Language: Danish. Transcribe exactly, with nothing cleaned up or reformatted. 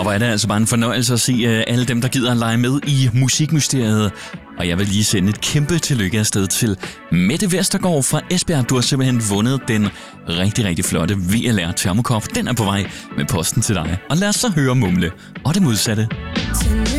hvor er det altså bare en fornøjelse at se uh, alle dem, der gider at lege med i Musikmysteriet. Og jeg vil lige sende et kæmpe tillykke afsted til Mette Vestergaard fra Esbjerg. Du har simpelthen vundet den rigtig, rigtig flotte V L R termokop. Den er på vej med posten til dig. Og lad os så høre Mumle og det modsatte.